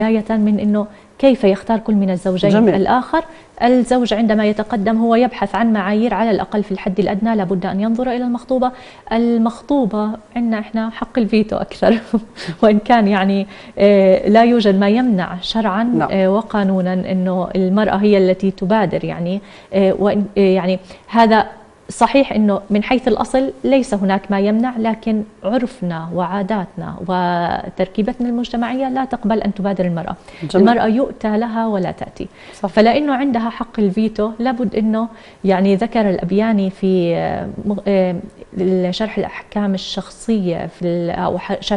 من أنه كيف يختار كل من الزوجين. جميل. الآخر، الزوج عندما يتقدم هو يبحث عن معايير على الأقل في الحد الأدنى، لابد أن ينظر إلى المخطوبة. المخطوبة عندنا إحنا حق الفيتو أكثر وإن كان يعني لا يوجد ما يمنع شرعا وقانونا أنه المرأة هي التي تبادر، يعني وإن يعني هذا صحيح أنه من حيث الأصل ليس هناك ما يمنع، لكن عرفنا وعاداتنا وتركيبتنا المجتمعية لا تقبل أن تبادر المرأة. جميل. المرأة يؤتى لها ولا تأتي. صح. فلأنه عندها حق الفيتو لابد أنه يعني ذكر الأبياني في شرح الأحكام الشخصية في أو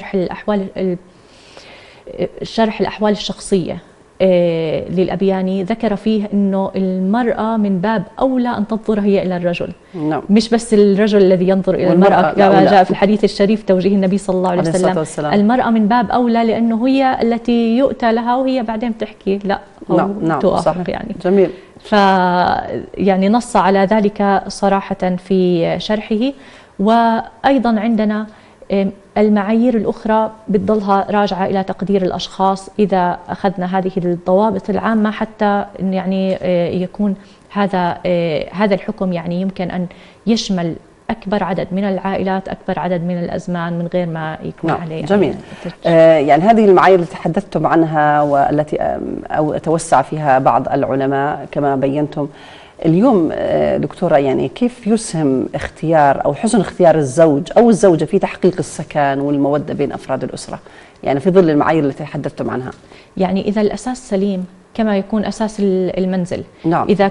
شرح الأحوال الشخصية للأبياني، ذكر فيه أنه المرأة من باب أولى أن تنظر هي إلى الرجل. مش بس الرجل الذي ينظر إلى المرأة كما جاء في الحديث الشريف توجيه النبي صلى الله عليه وسلم. المرأة من باب أولى لأنه هي التي يؤتى لها وهي بعدين تحكي لا أو تؤخر يعني. جميل. يعني نص على ذلك صراحة في شرحه. وأيضا عندنا المعايير الأخرى بتضلها راجعة إلى تقدير الأشخاص إذا أخذنا هذه الضوابط العامة، حتى يعني يكون هذا الحكم يعني يمكن أن يشمل أكبر عدد من العائلات، أكبر عدد من الأزمان من غير ما يكون عليه. جميل. يعني هذه المعايير التي تحدثتم عنها والتي أو توسع فيها بعض العلماء كما بينتم اليوم دكتورة، يعني كيف يسهم اختيار أو حسن اختيار الزوج أو الزوجة في تحقيق السكن والمودة بين أفراد الأسرة، يعني في ظل المعايير التي تحدثتم عنها؟ يعني إذا الأساس سليم كما يكون أساس المنزل. إذا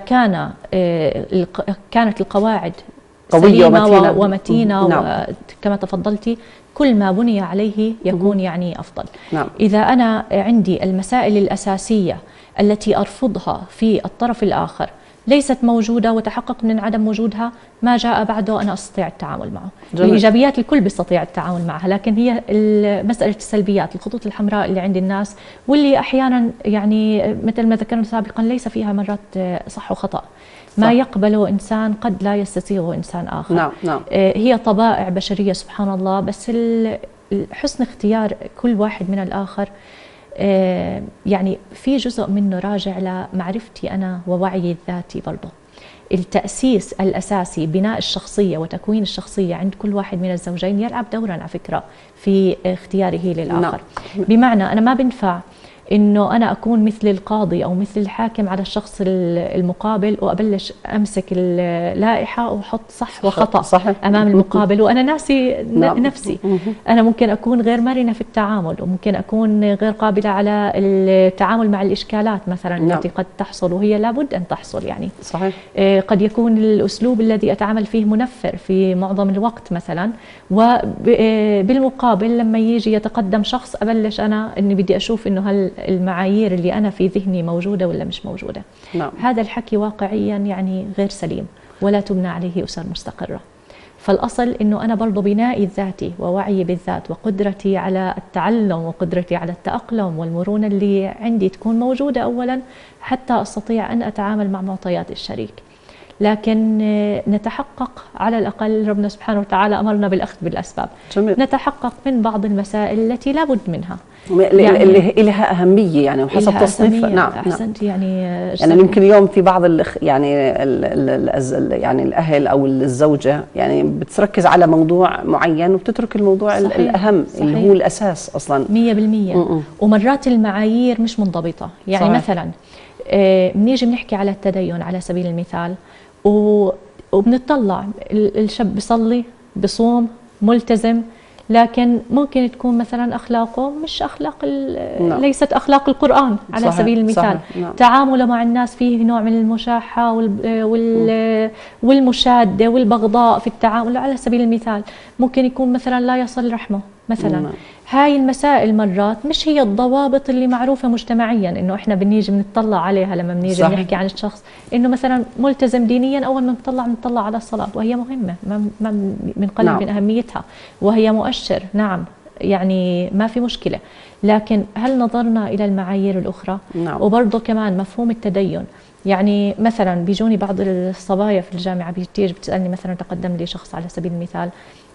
كانت القواعد قوية ومتينة وكما تفضلتي كل ما بني عليه يكون يعني أفضل. إذا أنا عندي المسائل الأساسية التي أرفضها في الطرف الآخر ليست موجودة وتحقق من عدم وجودها، ما جاء بعده أنا أستطيع التعامل معه. الإيجابيات الكل بيستطيع التعامل معها، لكن هي مسألة السلبيات، الخطوط الحمراء اللي عند الناس واللي أحيانا يعني مثل ما ذكرنا سابقا ليس فيها مرات صح وخطأ. ما يقبله إنسان قد لا يستسيغه إنسان آخر. هي طبائع بشرية سبحان الله، بس حسن اختيار كل واحد من الآخر يعني في جزء منه راجع لمعرفتي أنا ووعي الذاتي. برضه التأسيس الأساسي بناء الشخصية وتكوين الشخصية عند كل واحد من الزوجين يلعب دورا على فكرة في اختياره للآخر. بمعنى أنا ما بنفع إنه أنا أكون مثل القاضي أو مثل الحاكم على الشخص المقابل وأبلش أمسك اللائحة وأحط صح وخطأ أمام المقابل وأنا ناسي نفسي. أنا ممكن أكون غير مرنة في التعامل، وممكن أكون غير قابلة على التعامل مع الإشكالات مثلا التي قد تحصل وهي لابد أن تحصل يعني. صحيح. قد يكون الأسلوب الذي أتعامل فيه منفر في معظم الوقت مثلا، وبالمقابل لما يجي يتقدم شخص أبلش أنا إني بدي أشوف إنه هل المعايير اللي أنا في ذهني موجودة ولا مش موجودة. هذا الحكي واقعيا يعني غير سليم ولا تبنى عليه أسر مستقرة. فالأصل إنه أنا برضو بنائي الذاتي ووعي بالذات وقدرتي على التعلم وقدرتي على التأقلم والمرونة اللي عندي تكون موجودة أولا حتى أستطيع أن أتعامل مع معطيات الشريك. لكن نتحقق على الأقل، ربنا سبحانه وتعالى أمرنا بالأخذ بالأسباب. جميل. نتحقق من بعض المسائل التي لا بد منها اللي لها أهمية يعني وحسب تصنيفها. نعم أحسنت. يعني يمكن اليوم في بعض يعني الأهل أو الزوجة يعني بتركز على موضوع معين وبتترك الموضوع الأهم اللي هو الأساس أصلا 100%. ومرات المعايير مش منضبطة يعني. مثلا بنيجي بنحكي على التدين على سبيل المثال وبنطلع الشاب بيصلي بصوم ملتزم، لكن ممكن تكون مثلا أخلاقه مش أخلاق ليست أخلاق القرآن على سبيل المثال. تعامله مع الناس فيه نوع من المشاحة والمشادة والبغضاء في التعامل على سبيل المثال. ممكن يكون مثلا لا يصل رحمه مثلا. هاي المسائل مرات مش هي الضوابط اللي معروفة مجتمعيا انه احنا بنيجي بنطلع عليها لما بنيجي بنحكي عن الشخص انه مثلا ملتزم دينيا. اول ما بنطلع على الصلاة وهي مهمة ما بنقلل من اهميتها وهي مؤشر. نعم يعني ما في مشكلة، لكن هل نظرنا الى المعايير الاخرى؟ وبرضه كمان مفهوم التدين. يعني مثلا بيجوني بعض الصبايا في الجامعة بتيجي بتسألني مثلا تقدم لي شخص على سبيل المثال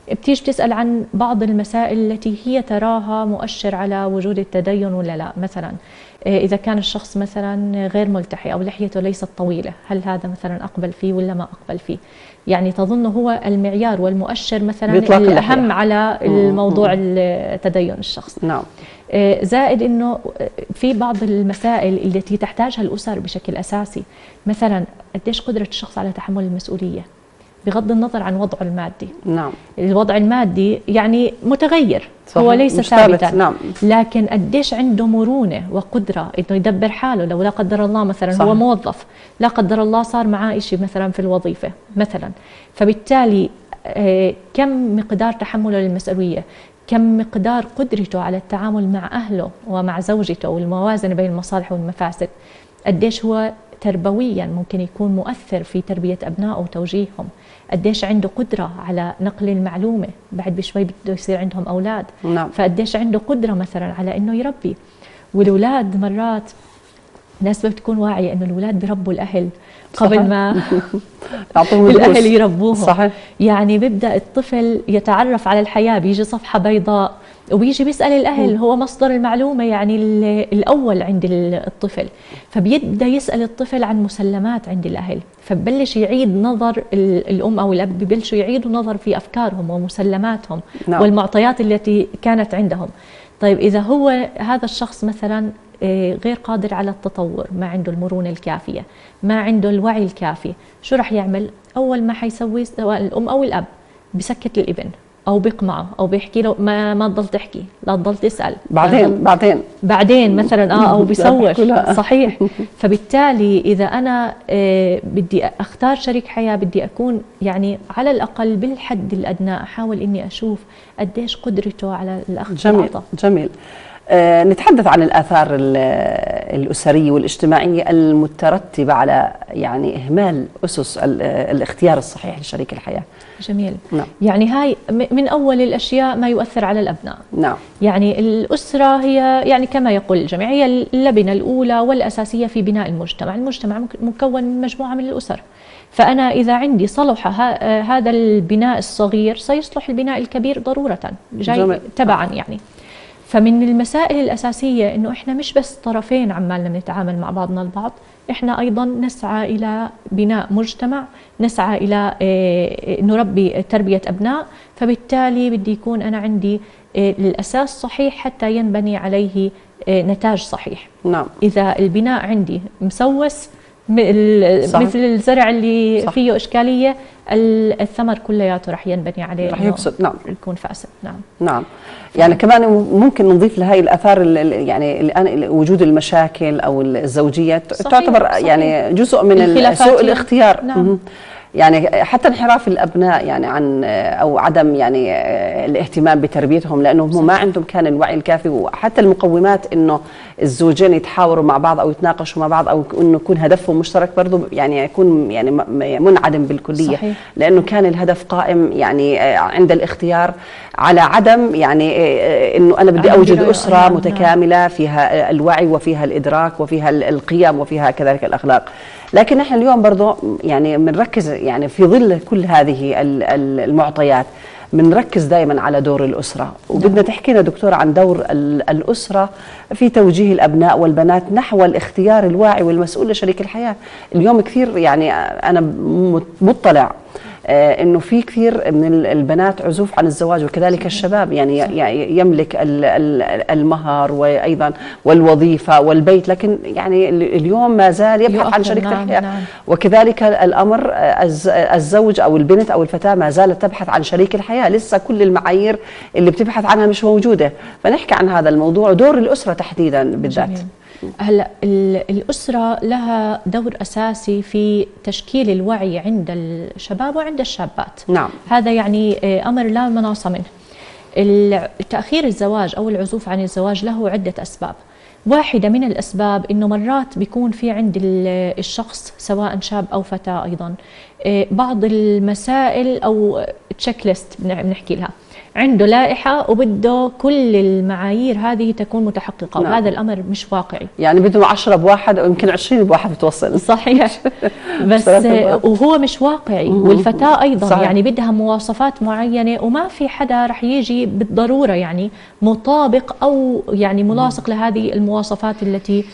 بتيجي بتسأل عن بعض المسائل التي هي تراها مؤشر على وجود التدين ولا لا. مثلا إذا كان الشخص مثلا غير ملتحي أو لحيته ليست طويلة، هل هذا مثلا أقبل فيه ولا ما أقبل فيه؟ يعني تظن هو المعيار والمؤشر مثلا الأهم على الموضوع تدين الشخص. نعم. زائد أنه في بعض المسائل التي تحتاجها الأسر بشكل أساسي، مثلا قديش قدرة الشخص على تحمل المسؤولية بغض النظر عن وضعه المادي. نعم. الوضع المادي يعني متغير، صحيح. هو ليس ثابتا. نعم. لكن قديش عنده مرونة وقدرة انه يدبر حاله. لو لا قدر الله مثلا صحيح. هو موظف، لا قدر الله صار معاه شيء مثلا في الوظيفة مثلا، فبالتالي كم مقدار تحمله للمسؤولية، كم مقدار قدرته على التعامل مع أهله ومع زوجته والموازنة بين المصالح والمفاسد، قديش هو تربويا ممكن يكون مؤثر في تربية أبنائه وتوجيههم، قديش عنده قدرة على نقل المعلومة، بعد بشوي بده يصير عندهم أولاد. نعم. فقديش عنده قدرة مثلا على إنه يربي. والأولاد مرات ناس بتكون واعية إنه الأولاد بيربوا الأهل قبل صحيح. ما يعطوهم الأهل يربوهم. صحيح. يعني بيبدأ الطفل يتعرف على الحياة، بيجي صفحة بيضاء وبيجي بيسأل الأهل، هو مصدر المعلومة يعني الأول عند الطفل، فبيبدأ يسأل الطفل عن مسلمات عند الأهل، فببلش يعيد نظر الأم أو الأب، ببلشوا يعيدوا نظر في أفكارهم ومسلماتهم. نعم. والمعطيات التي كانت عندهم. طيب إذا هو هذا الشخص مثلا غير قادر على التطور، ما عنده المرونة الكافية، ما عنده الوعي الكافي، شو رح يعمل؟ أول ما حيسوي سواء الأم أو الأب بسكت الابن أو بيقمعه أو بيحكي له ما تضل تحكي، لا تضل تسأل، بعدين مثلا أو بيسوش. صحيح. فبالتالي إذا أنا بدي أختار شريك حياة، بدي أكون يعني على الأقل بالحد الأدنى أحاول إني أشوف قديش قدرته على الأخذ والعطاء. جميل. نتحدث عن الآثار الأسرية والاجتماعية المترتبة على يعني إهمال أسس الاختيار الصحيح لشريك الحياة. جميل. نعم. يعني هاي من أول الأشياء ما يؤثر على الأبناء. نعم. يعني الأسرة هي يعني كما يقول الجميع هي اللبنة الأولى والأساسية في بناء المجتمع. المجتمع مكون من مجموعة من الأسر، فأنا إذا عندي صلح هذا البناء الصغير سيصلح البناء الكبير ضرورة جاي تبعا يعني. فمن المسائل الأساسية إنه إحنا مش بس طرفين عمالنا بنتعامل مع بعضنا البعض، إحنا أيضا نسعى إلى بناء مجتمع، نسعى إلى نربي تربية أبناء. فبالتالي بدي يكون أنا عندي الأساس صحيح حتى ينبني عليه نتاج صحيح. نعم. إذا البناء عندي مسوس مثل الزرع اللي صح. فيه إشكالية، الثمر كلياته رح ينبني عليه، رح يفسد. نعم. يكون فاسد. نعم. نعم. يعني كمان ممكن نضيف لهي الآثار يعني الآن وجود المشاكل أو الزوجية تعتبر صحيح. يعني جزء من سوء الاختيار. نعم. يعني حتى انحراف الأبناء يعني عن أو عدم يعني الاهتمام بتربيتهم، لأنه هم ما عندهم كان الوعي الكافي، وحتى المقومات إنه الزوجين يتحاوروا مع بعض أو يتناقشوا مع بعض أو إنه يكون هدفهم مشترك برضه يعني يكون يعني منعدم بالكلية. صحيح. لأنه كان الهدف قائم يعني عند الاختيار على عدم يعني إنه أنا بدي أوجد أسرة متكاملة فيها الوعي وفيها الإدراك وفيها القيم وفيها كذلك الأخلاق. لكن احنا اليوم برضو يعني بنركز يعني في ظل كل هذه المعطيات بنركز دائما على دور الأسرة، وبدنا تحكي لنا دكتورة عن دور الأسرة في توجيه الأبناء والبنات نحو الاختيار الواعي والمسؤول لشريك الحياة. اليوم كثير يعني أنا مطلع انه في كثير من البنات عزوف عن الزواج، وكذلك الشباب يعني يملك المهر وايضا والوظيفه والبيت، لكن يعني اليوم ما زال يبحث عن شريكة الحياة. نعم. وكذلك الامر الزوج او البنت او الفتاه ما زالت تبحث عن شريك الحياه، لسه كل المعايير اللي بتبحث عنها مش موجوده. فنحكي عن هذا الموضوع ودور الاسره تحديدا بالذات. هلا الأسرة لها دور أساسي في تشكيل الوعي عند الشباب وعند الشابات. نعم. هذا يعني أمر لا مناص منه. تأخير الزواج أو العزوف عن الزواج له عدة أسباب. واحدة من الأسباب إنه مرات بيكون في عند الشخص سواء شاب أو فتاة أيضا بعض المسائل أو تشيك ليست بنحكي لها. عنده لائحة وبده كل المعايير هذه تكون متحققة. نعم. وهذا الأمر مش واقعي. يعني بده 10 بواحد أو يمكن 20 بواحد بتوصل. صحيح. بس وهو مش واقعي. والفتاة أيضا صحيح. يعني بدها مواصفات معينة، وما في حدا رح يجي بالضرورة يعني مطابق أو يعني ملاصق لهذه المواصفات التي